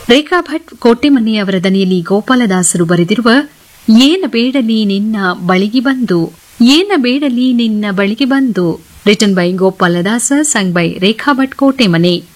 ರೇಖಾ ಭಟ್ ಕೋಟೆಮನಿ ಅವರ ದನಿಯಲ್ಲಿ ಗೋಪಾಲದಾಸರು ಬರೆದಿರುವ ಏನ ಬೇಡಲಿ ನಿನ್ನ ಬಳಿಗೆ ಬಂದು, ಏನ ಬೇಡಲಿ ನಿನ್ನ ಬಳಿಗೆ ಬಂದು, written by Gopaladasa, sung by Rekha Bhat ಕೋಟೆಮನಿ.